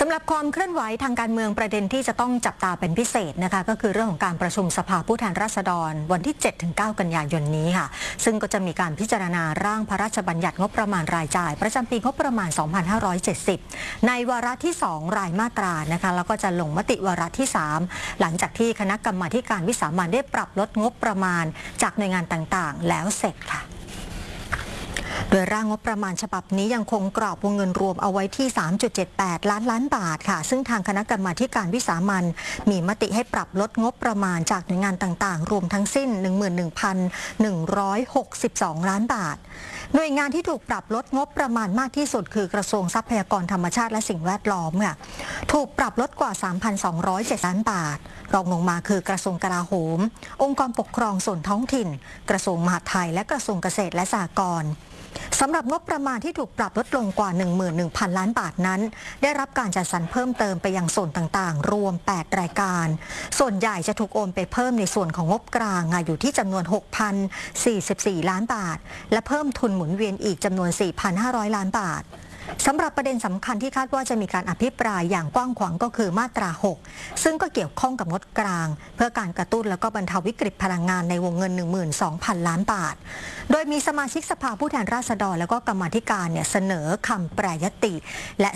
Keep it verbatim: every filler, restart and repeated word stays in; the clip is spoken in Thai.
ำหรับความเคลื่อนไหวทางการเมืองประเด็นที่จะต้องจับตาเป็นพิเศษนะคะก็คือเรื่องของการประชุมสภาผู้แทนราษฎรวันที่ เจ็ดถึงเก้า กันยายนนี้ค่ะซึ่งก็จะมีการพิจารณาร่างพระราชบัญญัติงบประมาณรายจ่ายประจำปีงบประมาณ สองพันห้าร้อยเจ็ดสิบ ในวาระที่ สอง รายมาตรานะคะแล้วก็จะลงมติวาระที่ สาม หลังจากที่คณะกรรมาการวิสามัญได้ปรับลดงบประมาณจากหน่วยงานต่างๆแล้วเสร็จค่ะโดยร่างงบประมาณฉบับนี้ยังคงกรอบวงเงินรวมเอาไว้ที่ สามจุดเจ็ดแปด ล้านล้านบาทค่ะซึ่งทางคณะกรรมาการวิสามัญมีมติให้ปรับลดงบประมาณจากหน่วยงานต่างๆรวมทั้งสิ้น หนึ่งหมื่นหนึ่งพันหนึ่งร้อยหกสิบสอง ล้านบาทหน่วยงานที่ถูกปรับลดงบประมาณมากที่สุดคือกระทรวงทรัพยากรธรรมชาติและสิ่งแวดล้อมค่ะถูกปรับลดกว่า สามพันสองร้อยเจ็ด ล้านบาทรองลงมาคือกระทรวงกลาโหมองค์กรปกครองส่วนท้องถิ่นกระทรวงมหาดไทยและกระทรวงเกษตรและสหกรณ์สำหรับงบประมาณที่ถูกปรับลดลงกว่า หนึ่งหมื่นหนึ่งพัน ล้านบาทนั้นได้รับการจัดสรรเพิ่มเติมไปยังส่วนต่างๆรวมแปดรายการส่วนใหญ่จะถูกโอนไปเพิ่มในส่วนของงบกลางอยู่ที่จำนวน หกพันสี่สิบสี่ ล้านบาทและเพิ่มทุนหมุนเวียนอีกจำนวน สี่พันห้าร้อย ล้านบาทสำหรับประเด็นสำคัญที่คาดว่าจะมีการอภิปรายอย่างกว้างขวางก็คือมาตรา หก ซึ่งก็เกี่ยวข้องกับงบกลางเพื่อการกระตุ้นและก็บรรเทาวิกฤตพลังงานในวงเงิน หนึ่งหมื่นสองพัน ล้านบาทโดยมีสมาชิกสภาผู้แทนราษฎรและก็กรรมาธิการเนี่ยเสนอคำแปรยติและ